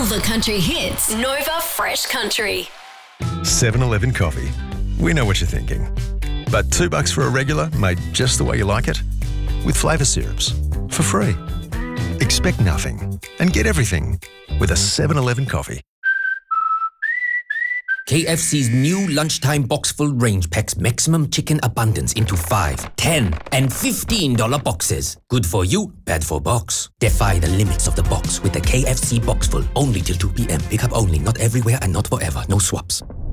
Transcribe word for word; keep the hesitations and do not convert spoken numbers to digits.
the country hits. Nova Fresh Country. seven eleven coffee. We know what you're thinking. But two bucks for a regular made just the way you like it? With flavour syrups. For free. Expect nothing and get everything with a seven eleven coffee. K F C's new lunchtime box full range packs maximum chicken abundance into five, ten, and fifteen dollar boxes. Good for you, bad for box. Defy the limits of the box with the K F C box full only till two p.m. Pick up only, not everywhere and not forever. No swaps.